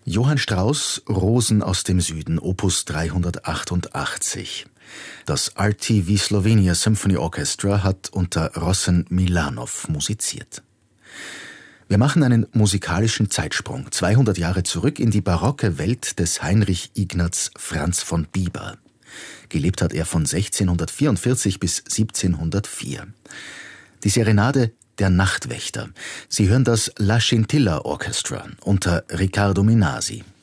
Johann Strauss, Rosen aus dem Süden, Opus 388. Das RTW Slovenia Symphony Orchestra hat unter Rossen Milanov musiziert. Wir machen einen musikalischen Zeitsprung 200 Jahre zurück in die barocke Welt des Heinrich Ignaz Franz von Bieber. Gelebt hat er von 1644 bis 1704. Die Serenade Der Nachtwächter. Sie hören das La Scintilla Orchestra unter Riccardo Minasi.